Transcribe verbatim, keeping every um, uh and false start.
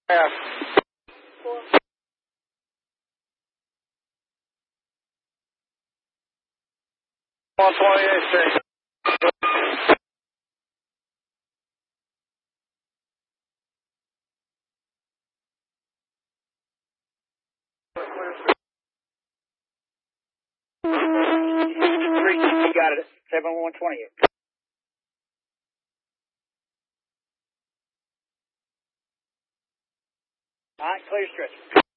Yeah. one twenty-eight six. Three, you got it. seven one twenty-eight. All right, clear stretch.